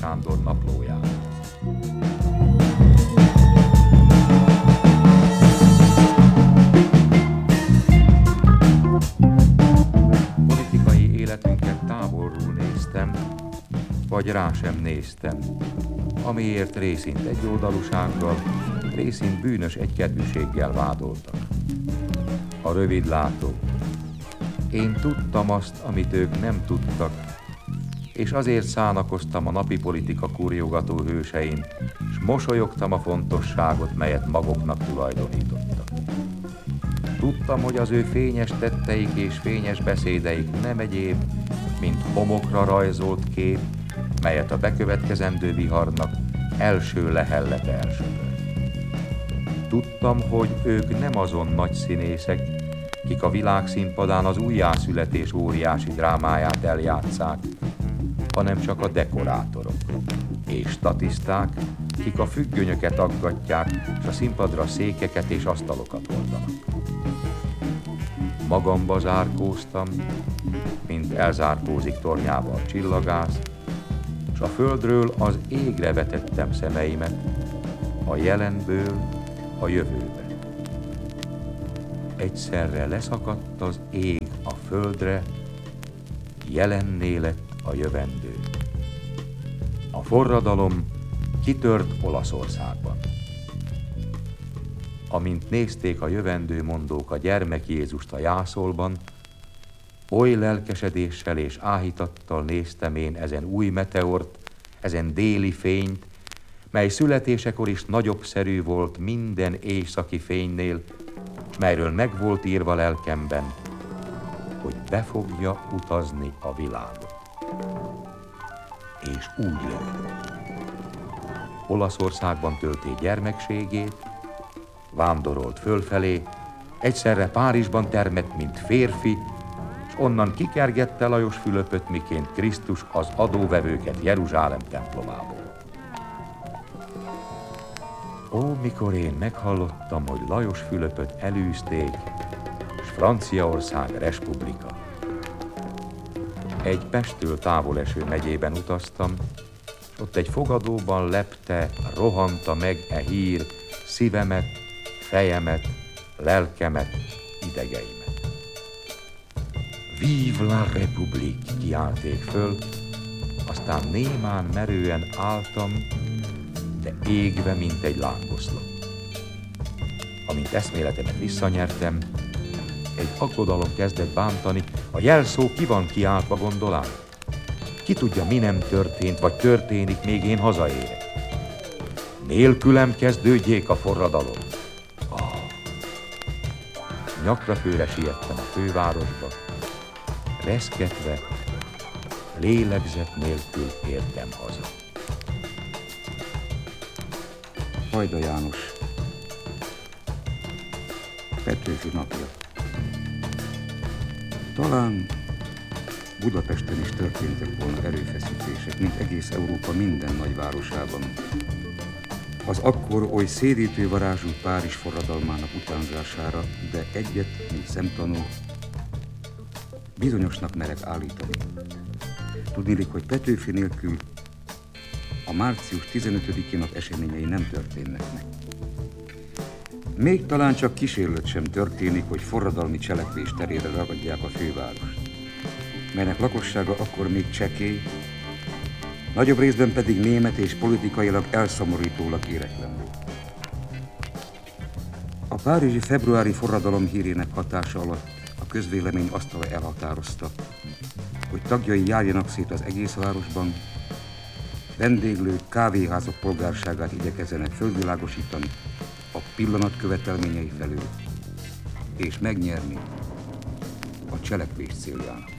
Sándor naplóján. Politikai életünket távolról néztem, vagy rá sem néztem, amiért részint egyoldalúsággal, részint bűnös egykedvűséggel vádoltak. A rövidlátó. Én tudtam azt, amit ők nem tudtak, és azért szánakoztam a napi politika kurjogató hősein, s mosolyogtam a fontosságot, melyet maguknak tulajdonítottak. Tudtam, hogy az ő fényes tetteik és fényes beszédeik nem egyéb, mint homokra rajzolt kép, melyet a bekövetkezendő viharnak első lehellete elsöpör. Tudtam, hogy ők nem azon nagy színészek, kik a világszínpadán az újjászületés óriási drámáját eljátszák, hanem csak a dekorátorok és statiszták, kik a függönyöket aggatják, és a színpadra székeket és asztalokat oldanak. Magamba zárkóztam, mint elzárkózik tornyába a csillagász, és a földről az égre vetettem szemeimet, a jelenből a jövőbe. Egyszerre leszakadt az ég a földre, jelenné lett a jövendő. A forradalom kitört Olaszországban. Amint nézték a jövendőmondók a gyermek Jézust a jászolban, oly lelkesedéssel és áhítattal néztem én ezen új meteort, ezen déli fényt, mely születésekor is nagyobbszerű volt minden éjszaki fénynél, s melyről meg volt írva lelkemben, hogy be fogja utazni a világot. És úgy lett. Olaszországban tölté gyermekségét, vándorolt fölfelé, egyszerre Párizsban termett, mint férfi, s onnan kikergette Lajos Fülöpöt, miként Krisztus az adóvevőket Jeruzsálem templomából. Ó, mikor én meghallottam, hogy Lajos Fülöpöt elűzték, s Franciaország respublika. Egy Pesttől távol eső megyében utaztam, s ott egy fogadóban lepte, rohanta meg e hír szívemet, fejemet, lelkemet, idegeimet. Vive la République, kiálték föl, aztán némán merően álltam, de égve, mint egy lángoszlop. Amint eszméletemet visszanyertem, egy aggodalom kezdett bántani, a jelszó ki van kiáltva, gondolám. Ki tudja, mi nem történt, vagy történik, még én hazaérek. Nélkülem kezdődjék a forradalom. Nyakrafőre siettem a fővárosba, reszketve, lélegzet nélkül értem haza. Hajda János, Petőfi napja. Talán Budapesten is történtek volna erőfeszítések, mint egész Európa minden nagyvárosában. Az akkor oly szédítő varázsú Párizs forradalmának utánzására, de egyet, mint szemtanú, bizonyosnak merek állítani. Tudniillik, hogy Petőfi nélkül a március 15-i nap eseményei nem történnek meg. Még talán csak kísérlet sem történik, hogy forradalmi cselekvés terére ragadják a fővárost, melynek lakossága akkor még csekély, nagyobb részben pedig német és politikailag elszomorítólag éretlen. A párizsi februári forradalom hírének hatása alatt a közvélemény asztala elhatározta, hogy tagjai járjanak szét az egész városban, vendéglők, kávéházak polgárságát igyekezzenek fölvilágosítani a pillanat követelményei felől, és megnyerni a cselekvés céljának.